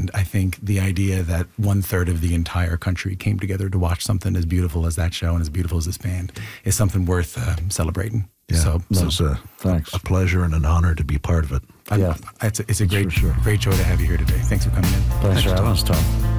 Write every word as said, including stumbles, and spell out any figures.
And I think the idea that one third of the entire country came together to watch something as beautiful as that show and as beautiful as this band is something worth uh, celebrating. Yeah, so, no, so it's a, thanks. a pleasure and an honor to be part of it. I'm, Yeah. it's a, it's a great, for sure. great joy to have you here today. Thanks for coming in. Thanks for having us, Tom.